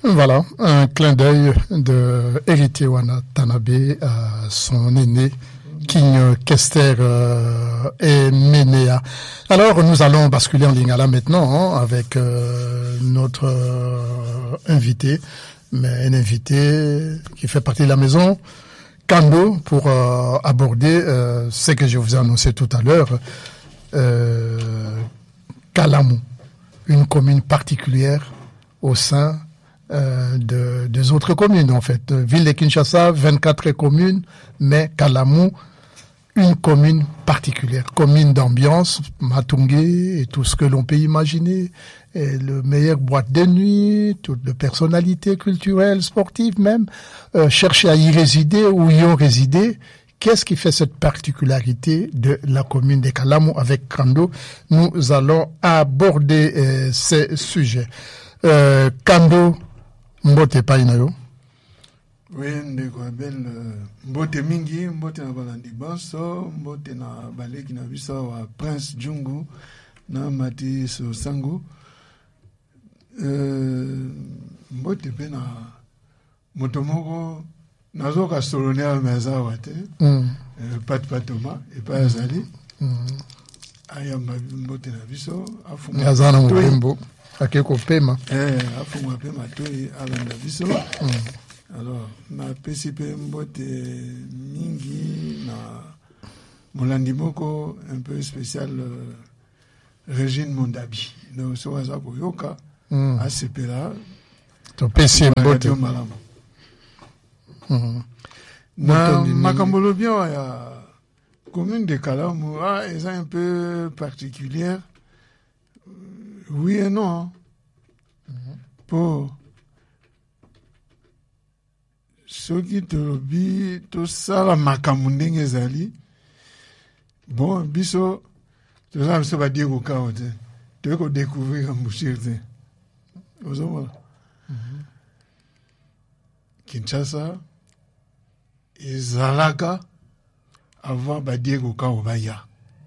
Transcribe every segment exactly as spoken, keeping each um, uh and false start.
Voilà, un clin d'œil de Héritier Watanabe à son aîné, King Kester euh, et Ménéa. Alors, nous allons basculer en Lingala maintenant hein, avec euh, notre euh, invité, mais un invité qui fait partie de la maison, Kando, pour euh, aborder euh, ce que je vous ai annoncé tout à l'heure, euh, Kalamou, une commune particulière au sein euh, de, des autres communes en fait. Ville de Kinshasa, vingt-quatre communes, mais Kalamou, une commune particulière, commune d'ambiance, Matungé et tout ce que l'on peut imaginer, et le meilleur boîte de nuit, toutes les personnalités culturelles, sportives même, euh, chercher à y résider ou y ont résidé. Qu'est-ce qui fait cette particularité de la commune de Kalamou avec Kando? Nous allons aborder euh, ces sujets. Euh, Kando, mbote painayo. Oui, ndeko abel mbote mingi, mbote na balandi banso, mbote na baleki na biso wa Prince Jungu na Mati Sango. Euh, mbote pe na motomoko nazoka solonel meza wate. Mm. Euh, pat patoma e pa azali. Mm. Aya mbote na biso afunga. Yazana mbembo akeko pema. Eh, afunga pema toi alanda biso. Mm. Alors, na P C P mbote mingi na molandi moko un peu spécial euh, Régine Mondabi. Donc so waza ko yoka mm. A C P là to P C mbote malamu. Mm. Na makambolo bien ya commune de Kalamou ah, est un peu particulière. Oui et non. Mm-hmm. Pour soki tolobi tosala makambo ndenge ezali bon biso tozala biso badie kokao te toye kodécouvrir mbushir te ozomona Kinshasa ezalaka avant badie kokao baya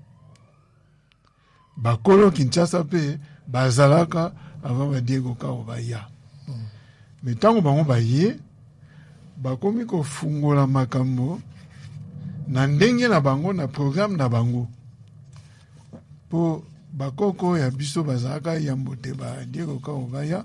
bakolo Kinshasa pe bazalaka avant badie kokao baya mais ntango bango baye bakomi kofungola makambo na ndenge na bango na programme na bango po bakoko ya biso bazalaka ya mbote ba Diego Kaobaya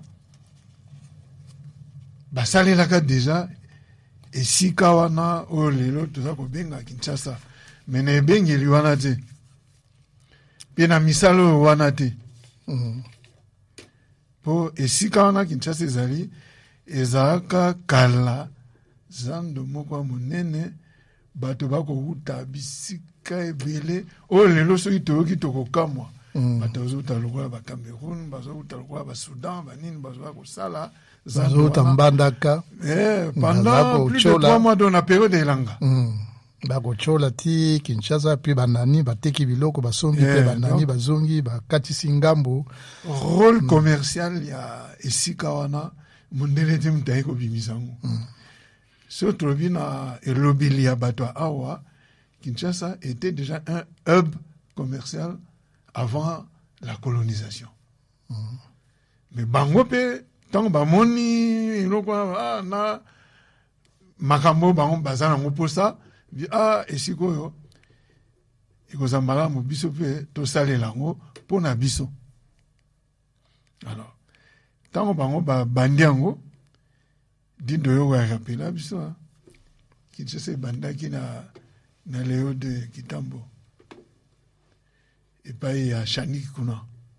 basalelaka deja esika wana oyo lelo toza kobenga Kinshasa me na ebengeli wana te mpe na misala oyo wana te mm-hmm. Po esika wana Kinshasa ezali ezalaka kala zando moko monene bato bako huta bisika ebele o lelo soki toyoki tokokamwa mm. Bato bazohuta lokola ba Cameroun bazohuta lokola ba Soudan banini bazoka kosala bazohuta mbandaka eh pendant plus de trois mois dans la période elanga mm. Bakochola ti Kinshasa puis banani bateki biloko basombi pe banani bazongi bakatisi ngambo rôle mm. commercial ya esika wana mondele te mutaye ko bimisango mm. Surtout na elobili ya bato awa Kinshasa était déjà un hub commercial avant la colonisation. Mm. Mais bango pe tant ba moni eloko ah na makambo bango bazana ngoposa ah esiko yo ikozambala mo biso pe to salela ngo pona biso. Alors tant bango ba bandiango dindo yo wa rapela biso Kinshasa bandaki na na Léo de Kitambo et pa ya Shanik kuna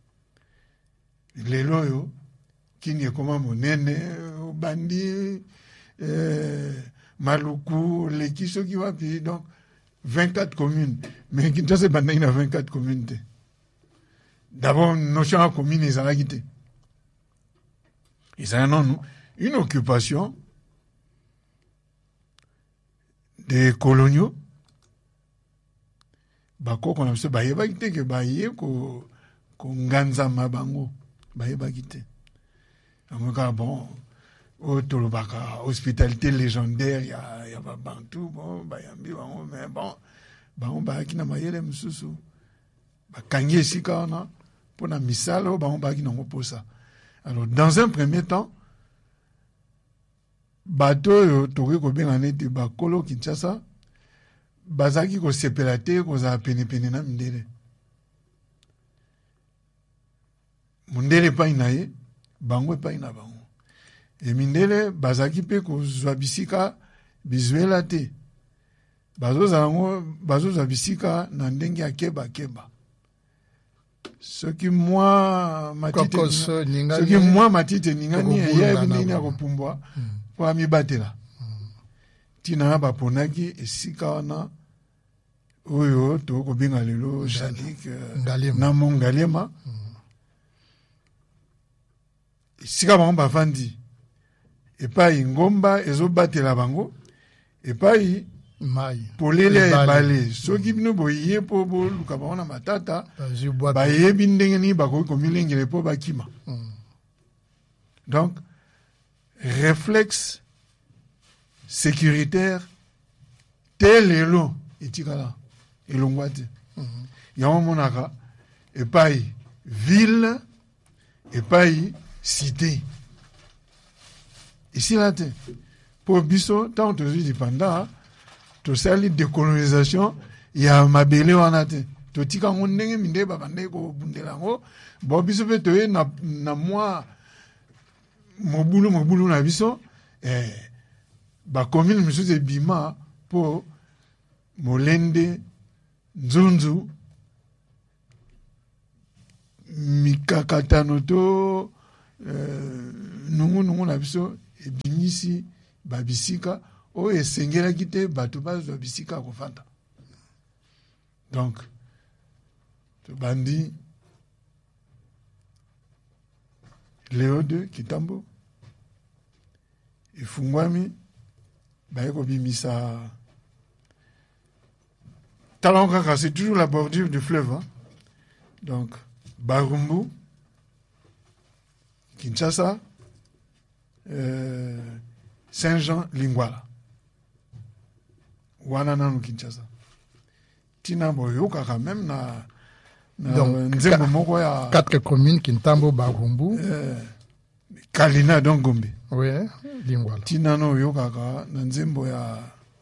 lelo yo kini koma monene bandi euh Maluku lekiso ki wapi donc vingt-quatre communes mais Kinshasa bandaki na vingt-quatre communes. D'abord notion commune ezalaki te ezala non une occupation des coloniaux bako kona biso bayebaki te ke baye ko ko nganza mabango bayebaki te amoka bon o tolobaka hospitalité légendaire ya ya ba bantu bon bayambi bango mais bon bango bayaki na mayele msusu bakangi esika wana pona misala bango bayaki nango posa. Alors dans un premier temps bato yo tokoki kobenga neti bakolo Kinshasa bazaki kosepela te kozala penepene na mindele mundele epai na ye bango epai na bango e mindele bazaki mpe kozwa bisika bizuela te bazozala ngo bazozwa bisika na ndenge ya keba-keba soki mwa matite soki mwa matite ningani eyebi ndenge ya kopumbwa mpo amibatela ntina na baponaki esika wana oyo tokobenga lelo Janik na Mongalema esika bango bafandi epai ngomba ezobatela bango epai mai polele ebale soki bino boye mpo boluka bango na matata bayebi ndenge nini bakoki komilengela mpo bakima donc réflexe sécuritaire te lelo etikala elongwa te yango monaka epai ville epai cité esila te mpo biso ntango tozwi dipanda tosali décolonisation ya mabele wana te totika ngo ndenge mindele babandaki kobundela yango bo biso mpe toye na, na mwa mobulu mobulu na biso eh, bakomine misusu ebima mpo Molende Nzunzu mikakatano to euh, nungu nungu na biso ebimisi babisika oyo esengelaki te bato bazwa bisika kofanda donc tobandi Léo deux Kitambo efungwami baye kobimisa talon kaka c'est toujours la bordure du fleuve hein? Donc Barumbu Kinshasa euh, Saint-Jean Lingwala wana nanu Kinshasa tina boyo kaka même na donc nzembo moko ya quatre communes Kintambo Barumbu euh, Kalina donc Gombe oui Lingwala tina no yo kaka na nzembo ya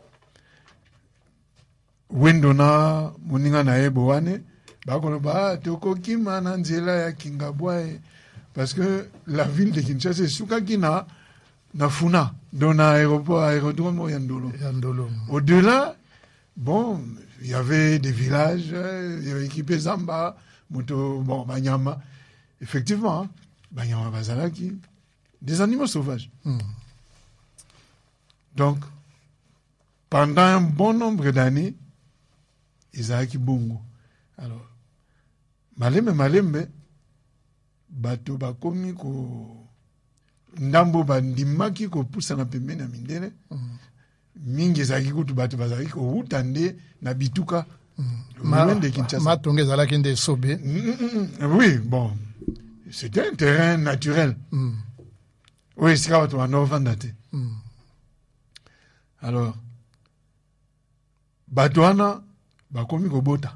wendo na moninga na yebo wane bakoloba tokokima na nzela ya Kingabwae parce que la ville de Kinshasa esukaki na na Funa dans l'aéroport aérodrome Yandolo. Yandolo. Au-delà, bon, il y avait des villages, il y avait équipé Zamba, Moto, bon, Banyama. Effectivement, hein, Banyama Bazalaki, des animaux sauvages. Mm. Donc, pendant un bon nombre d'années, Isaac Bongo. Alors, Malembe, Malembe, bato bakomi ko ndambo bandimaki ko pusa na pembeni na mindele mm. mingi ezalaki kutu bato bazalaki kowuta nde na bituka ma, matongo ezalaki nde sobe mm, mm, oui bon c'était un terrain naturel mm. oui esika bato bandovanda te mm. alors bato wana bakomi kobota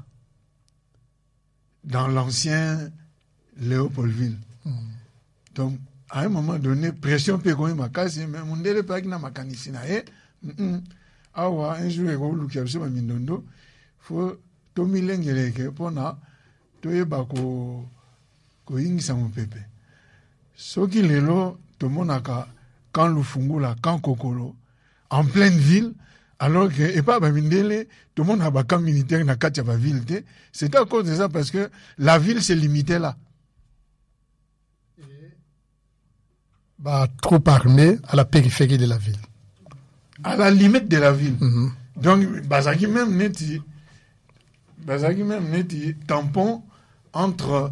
dans l'ancien Léopoldville. Mm. Donc, à un moment donné, pression peut qu'on ait ma casse, mais mon délai pas qu'il n'a ma canicina. Ah ouais, un jour, il faut que je me mindondo. Faut to milengere pour na to ye ba ko ko ingisa mon pepe. So qui lelo to monaka quand le fungula quand kokolo en pleine ville. Alors que, et pas, bah, mindele, tout le monde a un camp militaire dans la ville. C'est à cause de ça parce que la ville s'est limitée là. Bah, trop armé à la périphérie de la ville. À la limite de la ville. Mm-hmm. Donc, Bazaki même neti, Bazaki même neti, tampon entre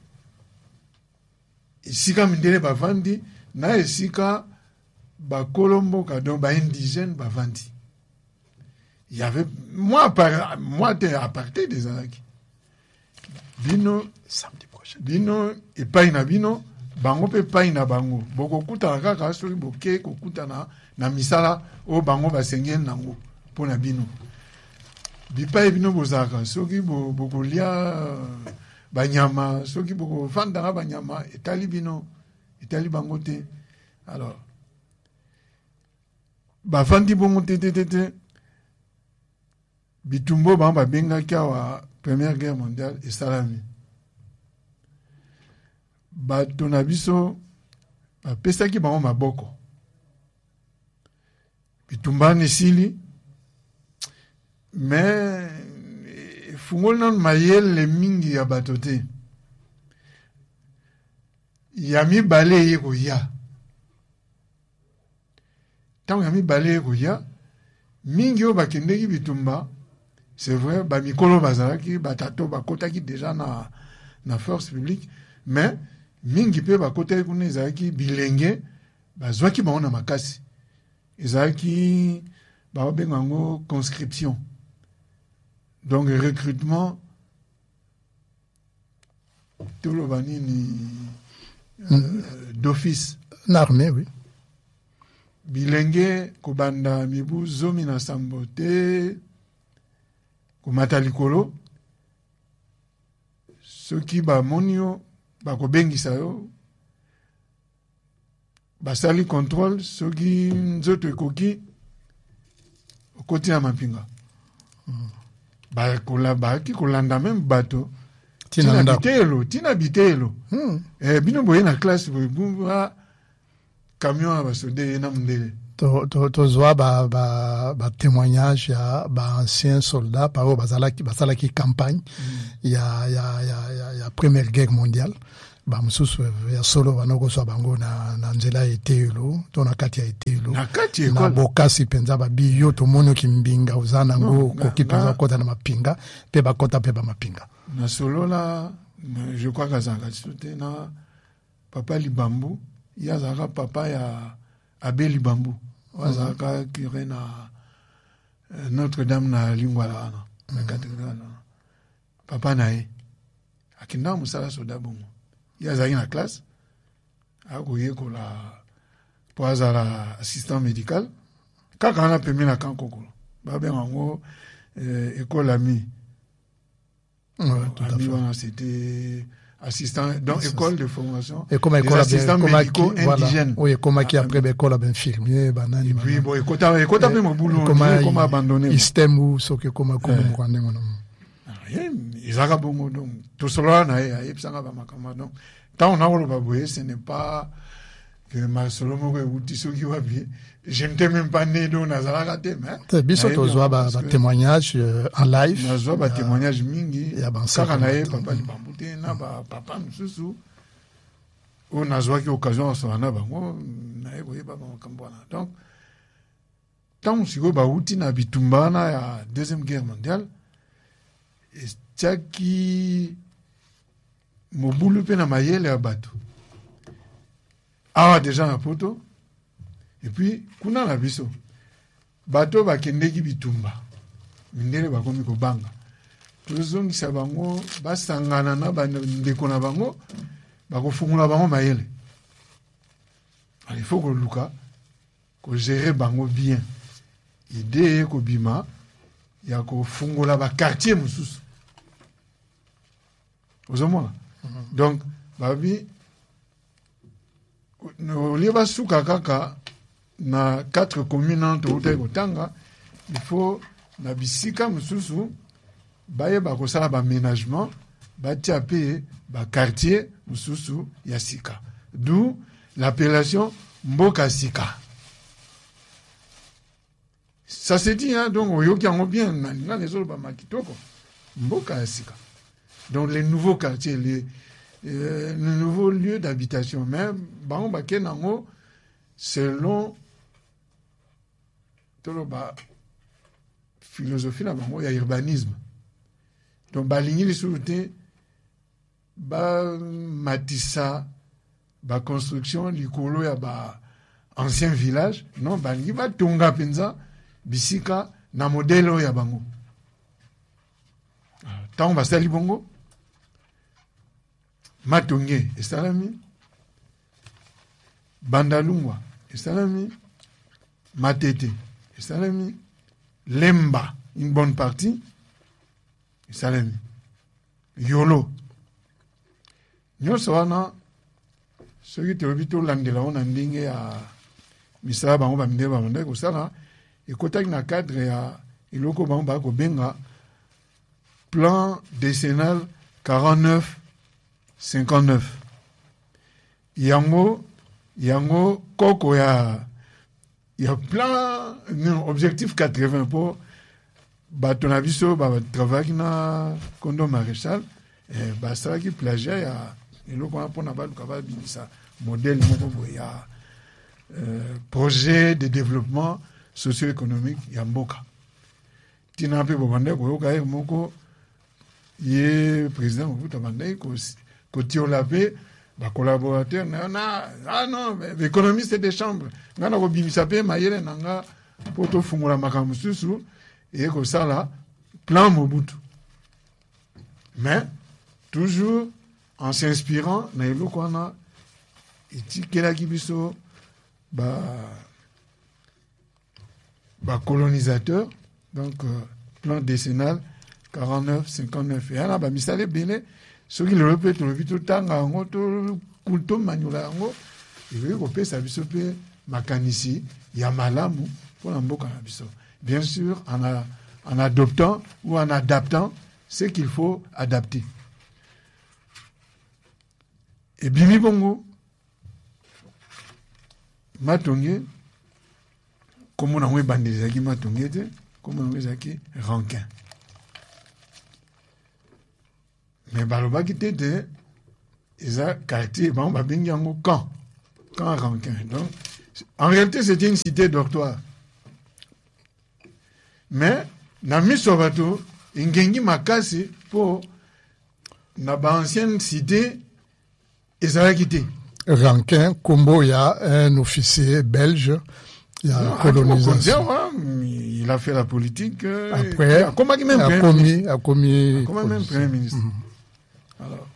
Isika Mindele Bavandi, na Isika Bakolombo, donc ba indigène Bavandi. Il y avait, moi, par, moi, t'es à partir des Anaki. Bino, samedi prochain. Bino, et paina bino, bango pe paina bango. Boko kuta na kaka, sori boke, ko kuta na, na misala, o bango ba sengel nango, pona bino. Bipa e bino bozaka, soki bo, boko lia, banyama, soki boko fandara banyama, etali bino, etali bango te. Alors, bafandi bongo tete tete bitumbo ba benga kwa première guerre mondiale esalami bato na biso bapesaki bango maboko bitumbani esili mais fungoli nanu mayele mingi ya bato te ya mibale eye koya ntango ya mibale eye koya mingi oyo bakendeki bitumba c'est vrai bamikolo bazalaki batato bakotaki déjà na, na force publique mais mingi mpe bakotaki kuna ezalaki bilenge bazwaki bango na makasi ezalaki babenga yango conscription donc recrutement toloba nini euh, d'office l'armée oui bilenge kobanda mibu zomi na sambo te komata likolo soki bamoni yo bakobengisa yo basali contrôle soki nzoto ekoki okoti na mapinga mm. bakola baki kolanda même bato tina bitelo tina bitelo mm. eh bino boye na classe boye bumba camion a basode na mundele to to to zwa ba ba ba témoignage ya ba anciens soldats par bazalaki bazalaki campagne il mm. y a il y a il y a il y a première guerre mondiale ba mususu ya solo banoko so bango na na nzela etelo to na kati ya etelo na kati na bokasi penza ba biyo to mono kimbinga uzana ngo ko kipenza kota na mapinga pe ba kota pe ba mapinga na solo la je crois que ça a na papa Libambu ya zaka papa ya Abel Libambu wazaka curé na Notre-Dame na Lingwala na cathédrale papa nae akinda musala soda bongo il y a une classe à Goye la pour la assistant médical quand on a permis la cancoko bah ben en gros école amie c'était assistant donc école de formation et comme école assistant médicaux indigène oui comme qui après école infirmier banani puis bon école école même au boulot comme abandonné système ou ce que comme comme on ils ont bon donc tout cela na et puis ça va makama donc tant on a le baboué ce n'est pas que ma solomo ko utiso ki wapi je n'étais même pas né dans nazala te mais biso to zwa ba témoignage en live na zwa ba témoignage mingi kaka na e papa Libambute na ba papa mususu on a zwa ki occasion so na bango na e boye ba makambona donc tant siko ba uti na bitumbana ya deuxième guerre mondiale tchaki mobulu pe na mayele ya bato awa déjà na poto et puis kuna na biso bato bakendeki bitumba mindele bakomi kobanga tozongisa bango basangana na bandeko na bango bakofungula bango mayele il faut koluka kogere bango bien idée kobima ya kofungula bakartier mosusu ozomona mm-hmm. donc babi olie basuka kaka na quatre communes toutaki kotanga il faut na bisika mosusu bayeba kosala baménagement batia mpe bakartier mosusu ya sika d'où l'appellation mboka sika ça se dit hein donc oyoki yango bien na nezoloba makitoko mboka sika donc les nouveaux quartiers les euh, les nouveaux lieux d'habitation même bango bakenango selon toloba philosophie na bango ya urbanisme donc balingi lisusu te ba matisa ba construction likolo ya ba ancien village non balingi batonga penza bisika na modelo ya bango tant basali bongo matonge esalami bandalungwa esalami matete esalami lemba une bonne partie esalami yolo nyonso wana soki tolobi tolandela ngo na ndenge ya misala bango bamindele babandaki kosala ekotaki na cadre ya eloko bango baa kobenga plan décennal quarante-neuf cinquante-neuf. yango yango koko ya ya plan non, objectif quatre-vingts po bato na biso batravaillaki na kondo maréchal eh, basalaki plagiat ya eloko wana mpona baluka babimisa modèle moko boye ya euh, projet de développement socio-économique ya mboka tina mpe bobandaki koyoka ye moko ye président mobutu abandaki kotiola mpe bacollaborateur na na ah non économiste de chambre nga na kobimisa mpe mayele na nga mpo tofungola makambo mosusu eye kosala plan Mobutu, mais toujours en s'inspirant na eloko wana etikelaki biso ba ba colonisateur, donc euh, plan décennal quarante-neuf cinquante-neuf yana ba misale bene soki lelo mpe tolobi totanga yango tomanyola yango ekoki kopesa biso mpe makanisi ya malamu mpona mboka na biso, bien sûr en, a, en adoptant ou en adaptant ce qu'il faut adapter. Et bimi bongo matonge comme na ngwe bandelezaki matonge te comme na ngwe zaki rankin. Mais balobaki te te eza quartier bango babengi yango camp camp rankin. Donc en réalité c'était une cité dortoir, mais na miso bato ingengi makasi po na ba ancienne cité ezalaki te. Rankin kombo ya un officier belge, il a non, colonisation. Il a fait la politique. Après, a commis même a commis, a commis, même premier ministre. Mm-hmm. Alors,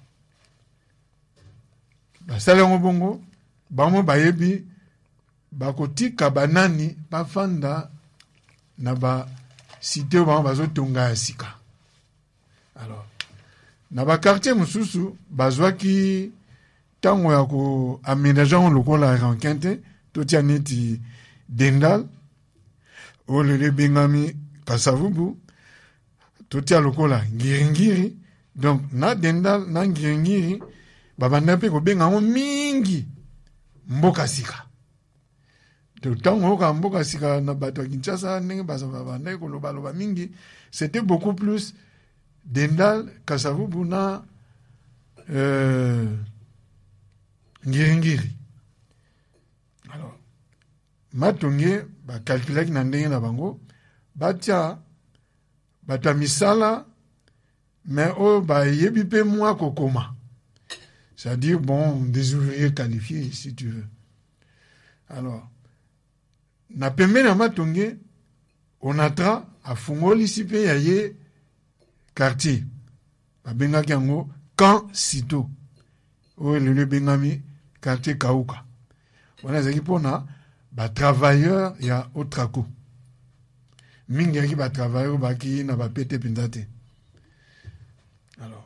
ba salongo bongo, bamo bayebi, bakoti kabanani, bafanda na ba cité bamo bazo tonga sika. Alors, na ba quartier mususu bazwaki tango ya ko aménager lokola rankin te totia neti dendal olele bengami kasavubu totia lokola ngiringiri. Donc na dendal na ngiringiri babanda pe ko benga mo mingi mboka sika. To tango ka mboka sika na bato Kinshasa ndenge baza babanda ko loba loba mingi, c'était beaucoup plus dendal kasavubu na euh ngiringiri. Alors matonge ba calculaki na ndenge na bango batia bata misala mais o ba yebi pe moi kokoma, c'est-à-dire bon des ouvriers qualifiés si tu veux. Alors na pembe na matonge on atra a fungoli sipe ya ye quartier babengaki yango camp sito o le bengami quartier Kauka. Wana zaki pona ba travailleurs ya Otrako. Mingi ki ba travailleurs baki na ba pete pindate. Alors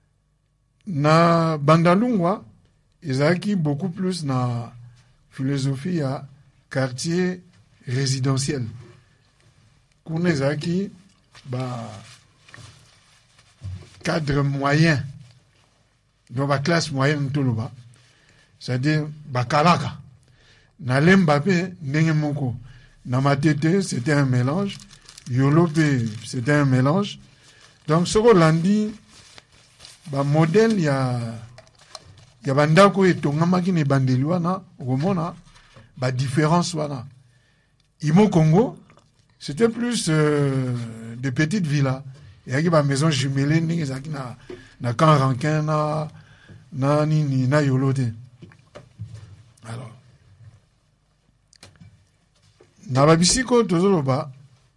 na Bandalungwa ezaki beaucoup plus na philosophie ya quartier résidentiel. Kuna ezaki ba cadre moyen, donc la classe moyenne toloba, c'est-à-dire bakalaka. Na lembape ndenge moko, na matete c'était un mélange, yolope c'était un mélange. Donc ce qu'on landi ba modèle ya ya bandako etongamaki ne bandeli wana okomona ba différence wana. Imo Congo c'était plus euh, de petites villas. Il y a ba maison jumelée ndenge zaki na na camp rankin na na nini na yolote. Alors na babisiko tozoloba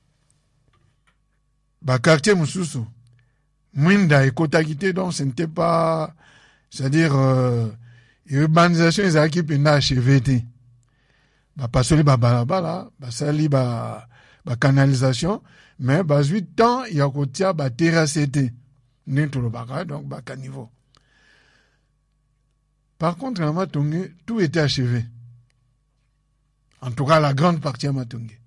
ba quartier mususu mwinda ekotaki te, donc ce n'était pas, c'est-à-dire euh, urbanisation ezalaki penda achevé te. Ba pasoli ba balabala basali ba ba canalisation, mais bazwi temps ya kotia ba terrasse te nintolobaka, donc ba caniveau. Par contre, à Matonge, tout était achevé. En tout cas, la grande partie à Matungé.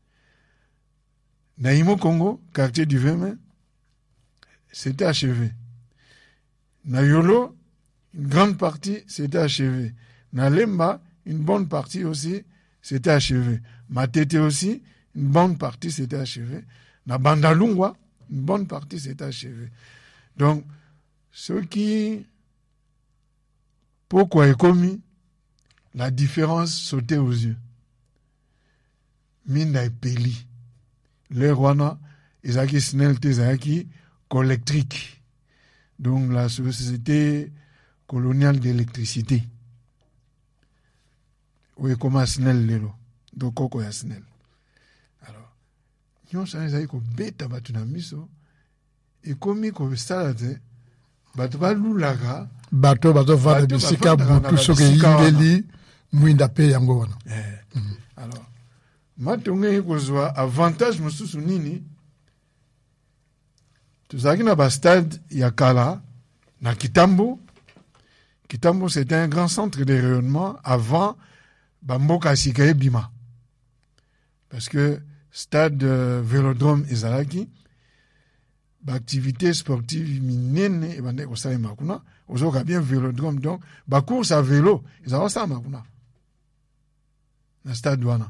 Naïmo Congo, quartier du vingt mai, c'était achevé. Nayolo, une grande partie, c'était achevé. Nalemba, une bonne partie aussi, c'était achevé. Matete aussi, une bonne partie, c'était achevé. Na Bandalungwa, une bonne partie, c'était achevé. Donc, ceux qui, pourquoi est commis, la différence sautait aux yeux. Minda et Peli. Les Rwanda, Isaki Snell Tezaki, collectrique. Donc, la société coloniale d'électricité. Oui, comment Snell Lelo. Donc, Koko ya Snell. Alors, nous savons que bêta batuna miso, et comme ko salade, bato ba lulaga, bato bato va de bisika butu soke yingeli, mwinda pe yango wana. Alors, matonge kozwa avantage mususu nini? Tuzaki na ba stade ya kala na Kitambo. Kitambo c'était un grand centre de rayonnement avant Bamboka Sikaye Bima. Parce que stade euh, Vélodrome ezalaki l'activité sportive minene et bande ko sala makuna ozoka bien Vélodrome donc ba course à vélo ezalaka sala makuna na stade wana.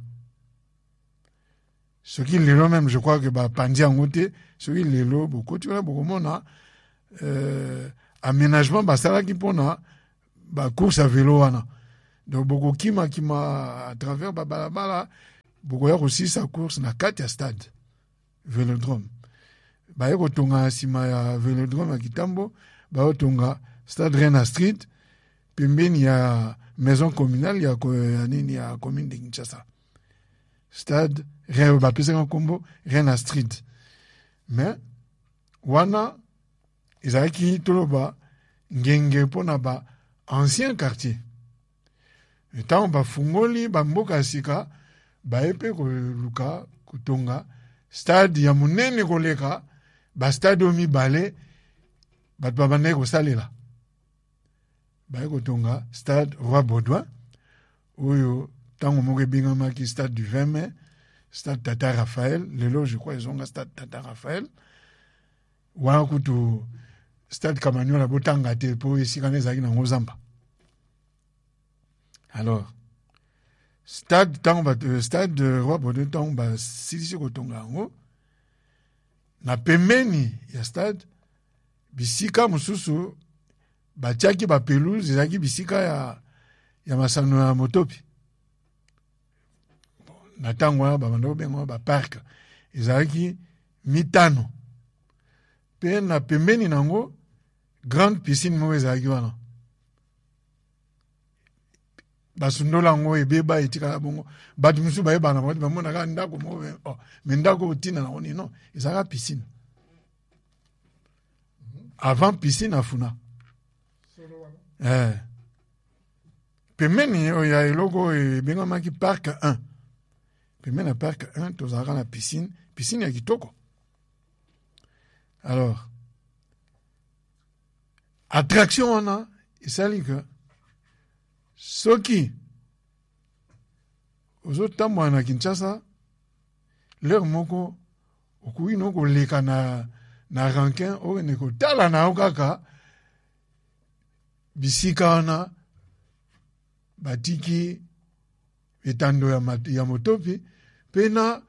Ce qui lelo même je crois que ba pandi angote ce qui lelo beaucoup tu vois beaucoup mona euh aménagement ba sala ki pona ba course à vélo wana. Donc beaucoup kima kima à travers ba balabala beaucoup aussi sa course na kati ya stade Vélodrome. Ba yeko tonga sima ya Vélodrome à Kitambo, ba otonga stade Rena Street, pembeni ya maison communale ya nini ya commune de Kinshasa. Stade Rena ba pesa kombo Rena Street. Mais wana ezaki toloba ngenge pona ba ancien quartier. Etant ba fungoli ba mboka sika ba epe ko luka kutonga stade ya munene koleka ba stade omi balé ba babane ko salela ba ko tonga stade Roi Baudouin oyo tango mo binga maki stade du vingt mai stade Tata Raphaël lelo je crois ils ont un stade Tata Raphaël wa kutu stade Kamanyola botanga te po isikane zaki na ngozamba. Alors stade tango stade Roi Baudouin tango ba sisi ko tonga ngo na pembeni ya stade bisika mususu batiaki ba pelouse ezaki bisika ya ya masano ya motopi na tango wana babando bengo ba parc ezaki mitano pe na pembeni nango grande piscine mo ezaki wana basundola ngo ebeba etika bongo batu musu baye bana bati bamona ka ndako mo oh mais ndako tina na oni non ezaka piscine avant piscine afuna eh pemeni o ya logo e benga maki parc un pemeni parc un tozaka na piscine piscine ya kitoko. Alors attraction wana esali que soki ozotambola na Kinshasa leur moko okuyi no koleka na na rankin okende kotala na okaka bisika wana batiki etando ya, ya motopi pe na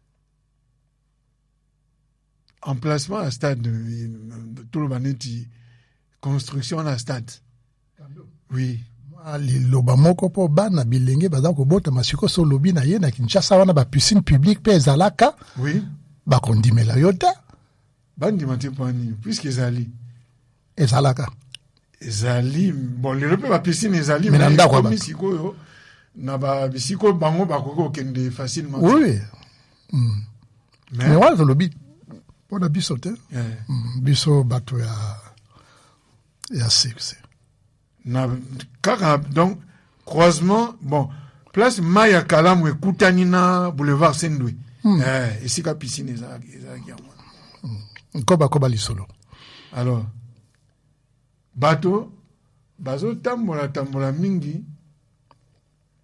emplacement à stade tout le baneti construction na stade. Oui. Liloba moko po bana bilenge baza kobota masiko so lobi na ye na Kinshasa wana ba piscine publique pe ezalaka. Oui. Ba kondimela yota. Bandi mate pani puisque ezali. Ezalaka. Ezali bon le pe ba piscine ezali mais nanda kwa ba misiko yo na ba bisiko bango ba koko kende facilement. Oui. Mm. Mais mais wala lobi po na biso te. Yeah. Mm. Biso bato ya ya six. Na kaka donc croisement bon place Maya Kalamwe Kutanina boulevard Sendwe mm. eh ici ka piscine ezaki ezaki mm. koba koba lisolo. Alors bato bazo tambola tambola mingi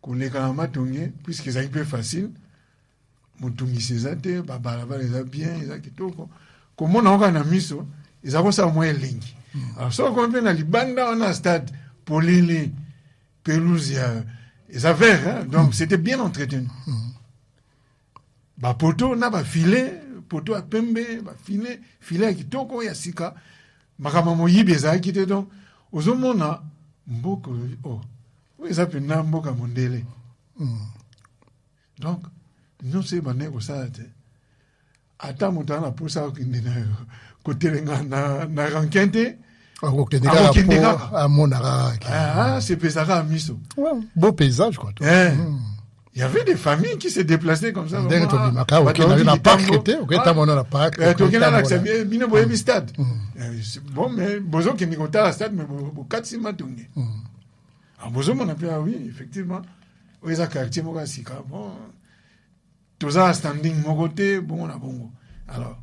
koleka na matonge puisque ezalaki mpe facile motungisi eza te babalabala eza bien eza kitoko komona oka na miso eza kosala mwa elengi alors soki okomi mpe na libanda wana stade polele pelouse ya eza vert hein? Donc mm. c'était bien entretenu mm. bapoto na bafile poto ya pembe bafile file ya kitoko ya sika makambo moyibi ezalaki te donc ozomona mboka oh oyo eza mpena mboka mondele mm. donc nyonso ebandaki kosala te ata moto ana mposa akokende na kotelenga na, na rankin te akokende kaka amonaka sepesaka ya miso beau paysage quoi eh. mm. Il y avait des familles qui se déplaçaient comme ça. Dès que tu dis Macao, ok, on a na parc était, ok, t'as mon na parc. Eh, tu connais l'accès bien, bien boyebi stade. Bon, mais bozo qui n'écouta la stade, mais bo quatre six matungé. Ah, bozo mon appelé oui, effectivement. Oui, ça quartier moka sika. Bon, tout ça standing mon côté, bon na bongo. Alors,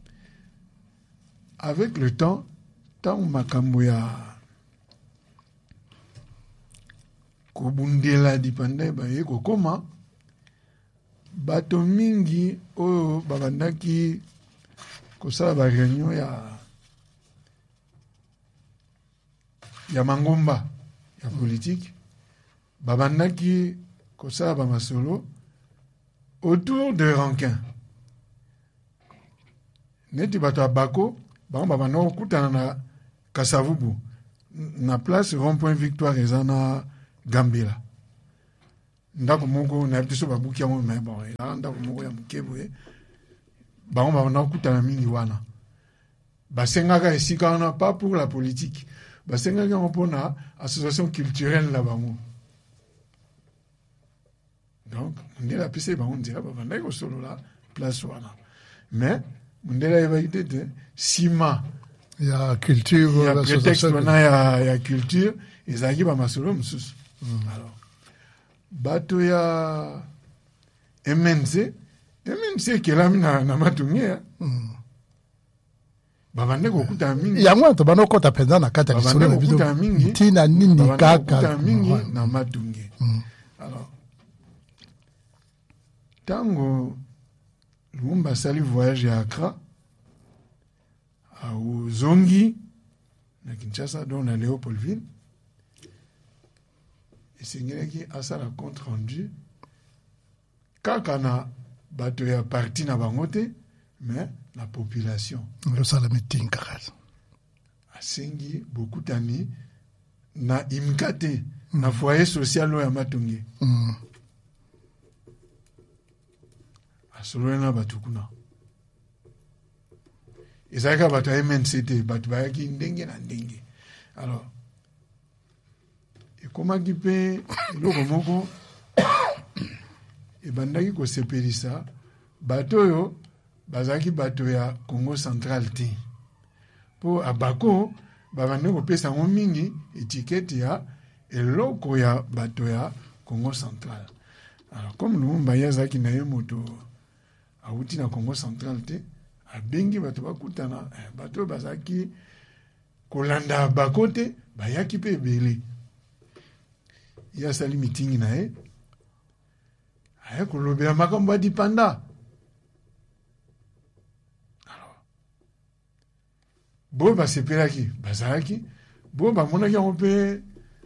avec le temps, tant makambo ya kobundela dipanda baye kokoma bato mingi oyo babandaki kosala ba réunion ya ya mangomba ya politique babandaki kosala ba masolo autour de rankin neti bato ya bako bango babanda kokutana na Kasavubu na place rond-point Victoire eza na Gambela ndako moko na biso babuki yango mais bon ela ndako moko ya mukeboye bango babanda kokutana mingi wana basengaka esika wana pas pour la politique basengaka yango mpona association culturelle la bango donc ndela apesi bango nzela babandaki kosolola place wana mais ndela yebaki te te nsima ya culture ya prétexte wana ya, ya culture ezalaki bamasolo mosusu mm. alors bato ya M N C M N C ekelami na, na matunge mm. babande kokutana mingi yango wana tobanda okota mpenza na kati ya lisolo na biso ntina nini kaka mingi mm. na matunge mm. alors ntango Lumumba asali voyage ya Accra au Zongi na Kinshasa donc na Léopoldville esengelaki asala compte rendu kaka na bato ya parti na bango te mais la population losala meeting kaka asengi bokutani na imka te mm. na foyer social oyo ya matonge mm. asololi na bato kuna ezalaka bato ya M N C te bato bayaki ndenge na ndenge alors ekomaki mpe eloko moko ebandaki kosepelisa bato oyo bazalaki bato ya Congo central te mpo abako babandaki kopesa yango mingi etikete ya eloko ya bato ya Congo central alors comme Lumumba ye azalaki na ye moto awuti na Congo central te abengi bato bakutana bato bazalaki kolanda bako te bayaki mpe ebele ye asali mitingi na ye aya kolobela makambo ya dipanda alors boyo basepelaki bazalaki boyo bamonaki yango mpe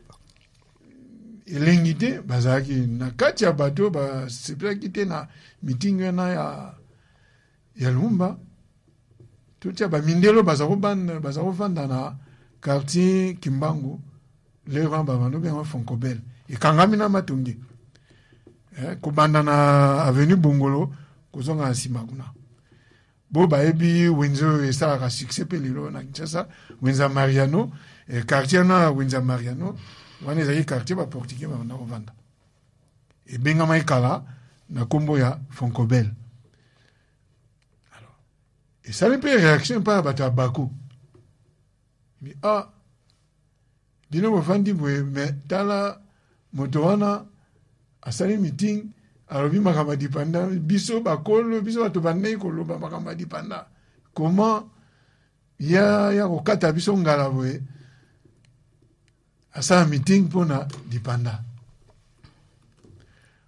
elengi te bazalaki na kati ya bato basepelaki te na mitingi wana ya ya Lumumba totia bamindelo baza kovanda na quartier Kimbangu lero babando bien Foncobel ekangami na matonge eh, kobanda na avenue Bongolo kozonga na nsima kuna bo bayebi wenzo esalaka succès mpe lelo na Kinshasa wenza Mariano eh, quartier na wenza Mariano wana ezali quartier baportugais babanda kovanda ebengama ekala na kombo ya Foncobel alors esali mpe réaction mpa ya bato ya bako mi ah bino bofandi boye me tala moto wana asali meeting alobi makambo ya dipanda biso bakolo biso bato bandeki koloba makambo ya dipanda comment ya ya kokata biso ngala boye asala meeting mpona dipanda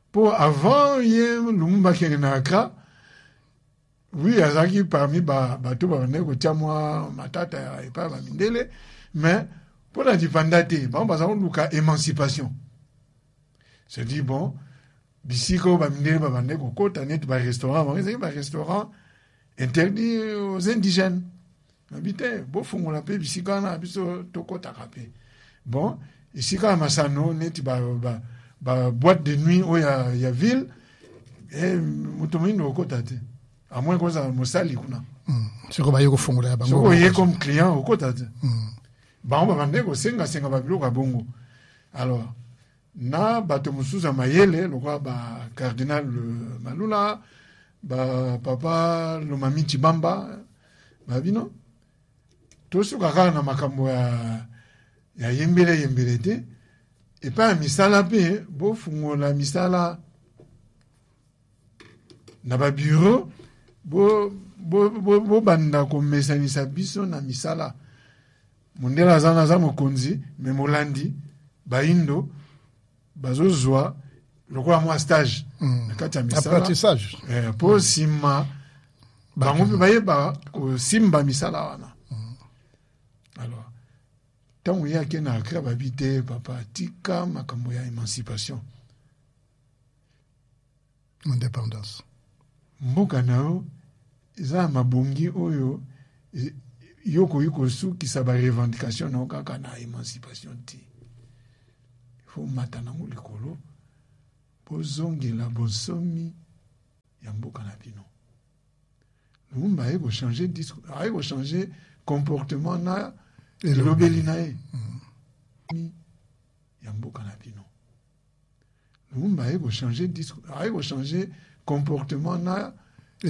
pour avant ye lumumba kenge na Accra oui azaki parmi ba bato ba ne ko tiamwa matata et pas ba mindele mais pour la dipandate bon ba ça luka émancipation se dit bon bisiko ba mindele ba ne ko kota net ba restaurant ba ba restaurant interdit aux indigènes habité bo fungola pe bisika na biso tokota kapé bon ici quand masano net ba ba ba boîte de nuit où il y a il y a ville et mutomini no kota te à moins que ça mosali kuna c'est ko ba yeko fungola ba ngo yé comme client au kota te ba on va vendre ko senga senga ba bilo ka bongo alors na bato musuza mayele lokwa ba cardinal Malula ba papa lo mami Chibamba ba bino to suka kana na makambo ya ya yembele yembele te et pas misala pe bo fungola misala na ba bureau bo bo bo, bo banda ko mesanisa biso na misala mondela zana za mokonzi me molandi ba indo bazozwa lokola mwa stage mm. kati ya misala apprentissage eh, po mm. sima bango mpe bayeba kosimba misala wana mm. alors ntango ye ake na Accra babi te papa tika makambo ya émancipation indépendance mboka na yo eza mabongi oyo yo koyi kosukisa barevendication na yo kaka na émancipation te fo mata nango likolo bozongela bonsomi ya mboka na bino Lumumba aye ko changer discours aye ko changer comportement na elobeli na ye mm. ya mboka na bino Lumumba aye ko changer discours aye ko changer comportement na